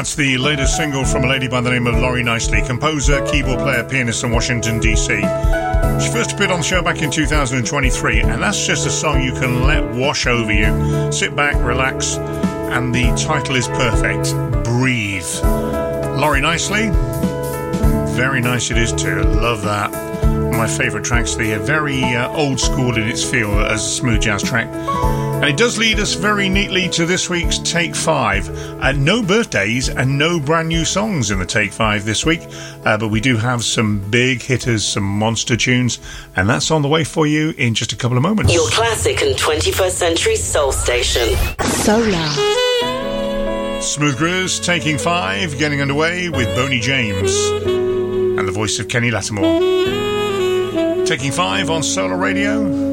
That's the latest single from a lady by the name of Laurie Nicely, composer, keyboard player, pianist from Washington, D.C. She first appeared on the show back in 2023, and that's just a song you can let wash over you. Sit back, relax, and the title is perfect. Breathe. Laurie Nicely, very nice it is too. Love that. One of my favourite tracks of the year. Very old school in its feel as a smooth jazz track. And it does lead us very neatly to this week's Take 5. No birthdays and no brand new songs in the Take 5 this week, but we do have some big hitters, some monster tunes, and that's on the way for you in just a couple of moments. Your classic and 21st century soul station. Solar. Smooth Grooves, Taking 5, getting underway with Boney James and the voice of Kenny Lattimore. Taking 5 on Solar Radio.